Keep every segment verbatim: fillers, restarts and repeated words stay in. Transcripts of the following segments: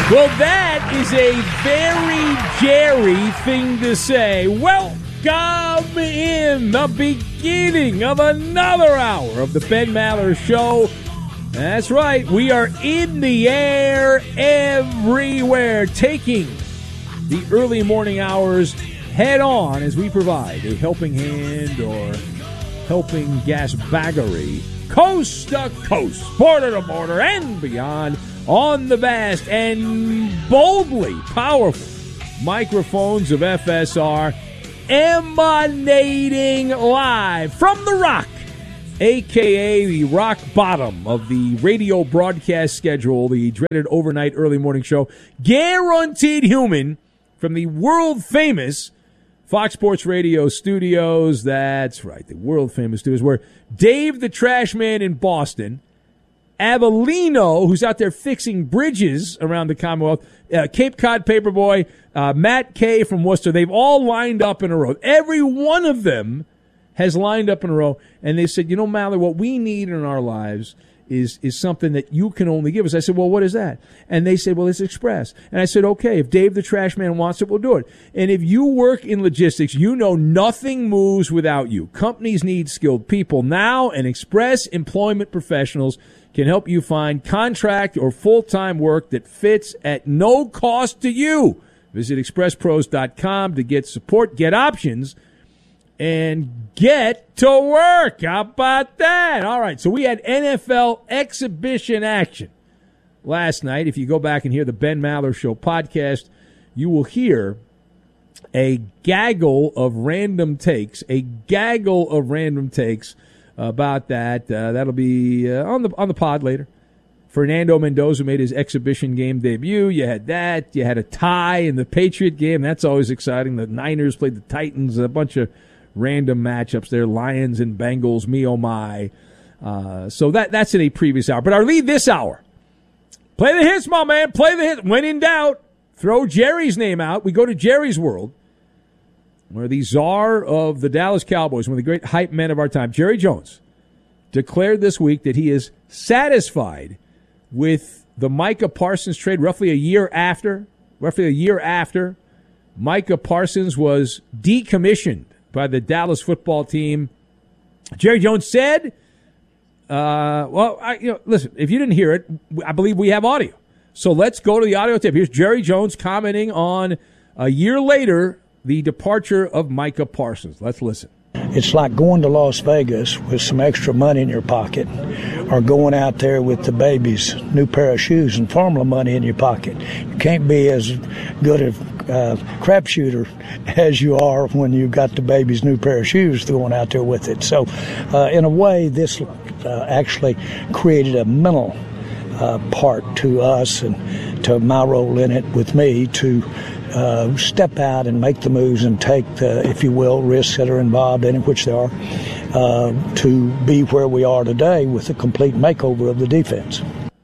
Well, that is a very Jerry thing to say. Welcome in the beginning of another hour of the Ben Maller Show. That's right. We are in the air everywhere, taking the early morning hours head on as we provide a helping hand or helping gas baggery coast to coast, border to border, and beyond on the vast and boldly powerful microphones of F S R, emanating live from the Rock, a k a the rock bottom of the radio broadcast schedule, the dreaded overnight early morning show, Guaranteed Human, from the world-famous Fox Sports Radio studios. That's right, the world-famous studios, where Dave the Trash Man in Boston, Avellino, who's out there fixing bridges around the Commonwealth, uh, Cape Cod Paperboy, uh, Matt Kay from Worcester, they've all lined up in a row. Every one of them has lined up in a row, and they said, you know, Maller, what we need in our lives is is something that you can only give us. I said, well, what is that? And they said, well, it's Express. And I said, okay, if Dave the Trash Man wants it, we'll do it. And if you work in logistics, you know nothing moves without you. Companies need skilled people now, and Express Employment Professionals can help you find contract or full-time work that fits at no cost to you. Visit express pros dot com to get support, get options, and get to work. How about that? All right, so we had N F L exhibition action last night. If you go back and hear the Ben Maller Show podcast, you will hear a gaggle of random takes, a gaggle of random takes about that. Uh, that'll be uh, on the on the pod later. Fernando Mendoza made his exhibition game debut. You had that. You had a tie in the Patriot game. That's always exciting. The Niners played the Titans. A bunch of random matchups there. Lions and Bengals. Me oh my. Uh, so that that's in a previous hour. But our lead this hour. Play the hits, my man. Play the hits. When in doubt, throw Jerry's name out. We go to Jerry's world, where the czar of the Dallas Cowboys, one of the great hype men of our time, Jerry Jones, declared this week that he is satisfied with the Micah Parsons trade roughly a year after, roughly a year after Micah Parsons was decommissioned by the Dallas football team. Jerry Jones said, uh, well, I, you know, listen, if you didn't hear it, I believe we have audio. So let's go to the audio tape. Here's Jerry Jones commenting on a year later the departure of Micah Parsons. Let's listen. It's like going to Las Vegas with some extra money in your pocket, or going out there with the baby's new pair of shoes and formula money in your pocket. You can't be as good a uh, crap shooter as you are when you got the baby's new pair of shoes going out there with it. So, uh, in a way, this uh, actually created a mental uh, part to us and to my role in it with me to Uh, step out and make the moves and take the, if you will, risks that are involved in it, which there are, uh, to be where we are today with a complete makeover of the defense.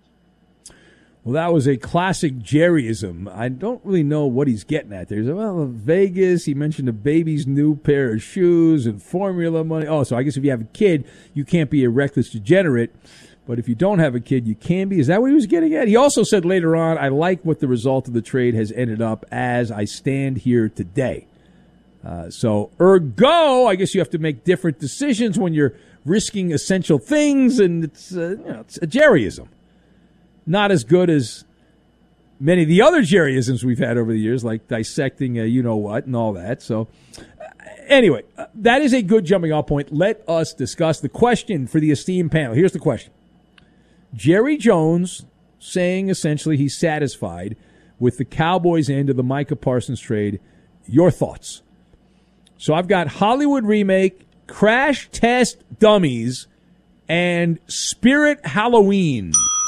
Well, that was a classic Jerryism. I don't really know what he's getting at there. He said, well, Vegas, he mentioned a baby's new pair of shoes and formula money. Oh, so I guess if you have a kid, you can't be a reckless degenerate. But if you don't have a kid, you can be. Is that what he was getting at? He also said later on, I like what the result of the trade has ended up as I stand here today. Uh, so, ergo, I guess you have to make different decisions when you're risking essential things, and it's, uh, you know, it's a Jerryism. Not as good as many of the other Jerryisms we've had over the years, like dissecting a you-know-what and all that. So, uh, anyway, uh, that is a good jumping-off point. Let us discuss the question for the esteemed panel. Here's the question. Jerry Jones saying essentially he's satisfied with the Cowboys' end of the Micah Parsons trade. Your thoughts? So I've got Hollywood Remake, Crash Test Dummies, and Spirit Halloween.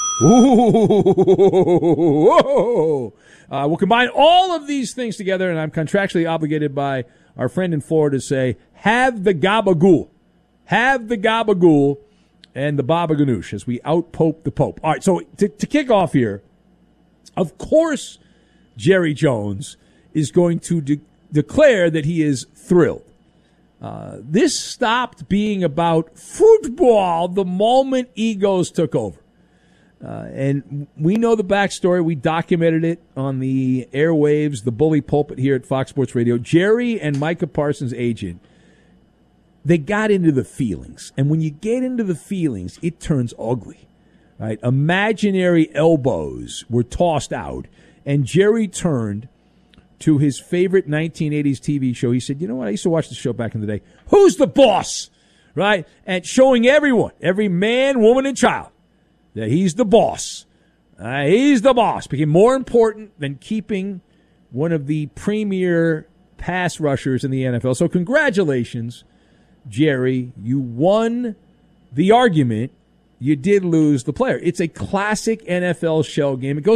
Ooh. Uh, we'll combine all of these things together, and I'm contractually obligated by our friend in Florida to say, have the gabagool. Have the gabagool. And the Baba Ganoush as we out-pope the Pope. All right, so to, to kick off here, of course Jerry Jones is going to de- declare that he is thrilled. Uh, this stopped being about football the moment egos took over. Uh, and we know the backstory. We documented it on the airwaves, the bully pulpit here at Fox Sports Radio. Jerry and Micah Parsons' agent, they got into the feelings. And when you get into the feelings, it turns ugly. Right? Imaginary elbows were tossed out. And Jerry turned to his favorite nineteen eighties T V show. He said, you know what? I used to watch the show back in the day. Who's the boss? Right? And showing everyone, every man, woman, and child, that he's the boss. Uh, he's the boss. Became more important than keeping one of the premier pass rushers in the N F L. So congratulations, Jerry. You won the argument. You did lose the player. It's a classic N F L shell game. It goes